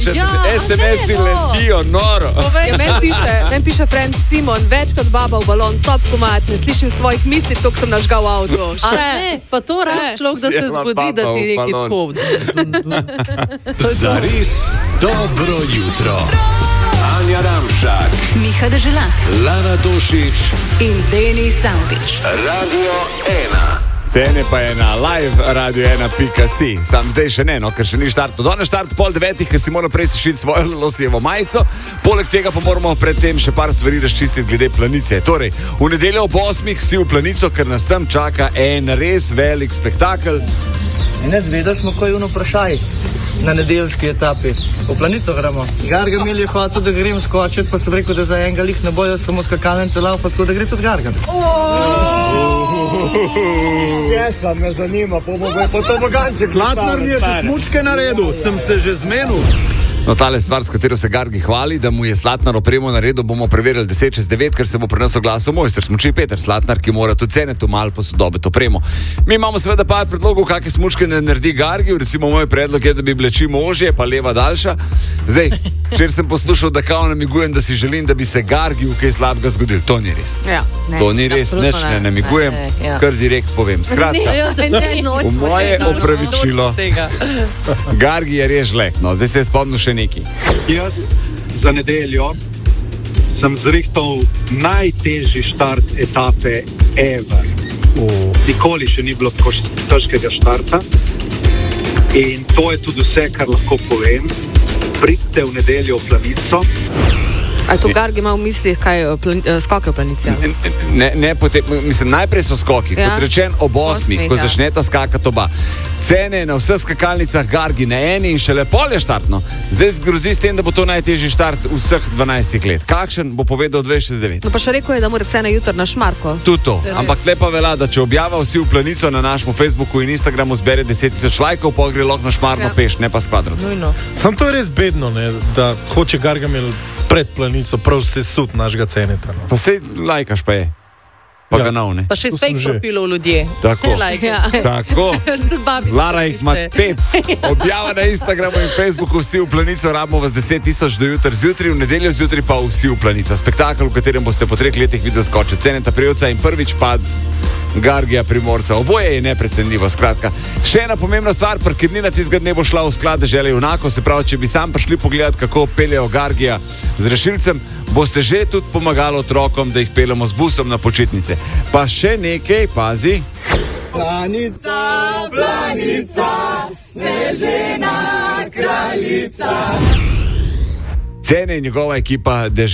SMS-i letijo, noro. Ja, meni piše friend Simon, več kot baba v balon, top komat, ne slišim svojih misli, tok sem nažgal avto. Pa to rad človek, da se zbudi, da ti neki tako. Zaris, dobro jutro. Anja Ramšak, Miha Deželak, Lara Tošić in Denis Savtič. Radio 1. Cene pa je na live radio1.si. Sam zdaj še ne, ker še ni štartno. Danes štart 8:30, ker si mora prej sešiti svojo losijevo majico. Poleg tega pa moramo predtem še par stvari razčistiti glede Planice. Torej, v nedeljo ob 8 vsi v Planico, ker nas tam čaka en res velik spektakel. Ne zvedeli smo, ko je ono vprašaj na nedeljski etapi. V Planico gremo. Gargamel je hotel, da grem skočiti, pa sem rekel, da za enega lih ne bojo samo skakalnice lav, pa tako da gre tudi Gargamel. Česa me zanima, po to boganče. Slatnar mi je že smučke naredil, sem se že zmenil. No, tale stvar, s katero se Gargi hvali, da mu je Slatnar opremo naredil, bomo preverili 10:09, ker se bo pri nas oglasil mojster smuči Peter Slatnar, ki mora tudi ceniti malo posodobiti opremo. Mi imamo seveda par predlogov, kakšne smučke ne naredi Gargi. Recimo moj predlog je, da bi bile čim ožje, pa leva daljša. Zdaj, če sem poslušal, da kao namigujem, da si želim, da bi se Gargi v kaj slabega zgodil. To ni res. Ja, to ni res, nič ne namigujem, kar direkt povem. Skratka, v moje opravičilo, Gargi je res žlek. No, zdaj se je spomnil še neki. Jaz za nedeljo sem zrihtal najtežji štart etape ever. Nikoli še ni bilo tako težkega štarta in to je tudi vse, kar lahko povem. Pridite v nedeljo v Planico. A to Gargi ima v mislih, kaj skoke v Planici? Ne, potem, mislim, najprej so skoki, kot rečen ob 8, ko začneta skakati oba. Cene na vseh skakalnicah Gargi na eni in šele pol je štartno. Zdaj grozi s tem, da bo to najtežji štart vseh 12 let. Kakšen bo povedal 269? No pa še rekel je, da mora cene jutr na Šmarko. Tudi to, ampak lepa velja, da če objava vsi v Planico na našem Facebooku in Instagramu zbere 10,000 lajkov, pa gre lahko na Šmarno peš, ne pa s kvadrom. Sam to je res bedno, ne, da hoče Gargamel pred Planico prav se sud našega ceneta. No. Pa sej lajkaš pa je. Pa ga navne. Pa še s fake profilov ljudje. Tako. Tako. Lara jih ima 5. Objava na Instagramu in Facebooku vsi v Planico, rabimo vas 10,000 do jutri zjutraj, v nedeljo zjutraj pa vsi v Planico. Spektakel, v katerem boste po 3 letih videli skoče Ceneta Prevca in prvič pad Gargija Primorca. Oboje je neprecenljivo, skratka. Še ena pomembna stvar, parkirnina tistega dne bo šla v sklad Dežele junakov, se pravi, če bi sam prišli pogledati, kako peljejo Gargija z rešilcem, boste že tudi pomagali otrokom, da jih peljemo z busom na počitnice. Pa še nekaj, pazi. Planica, planica, snežena kraljica. Cene in njegova ekipa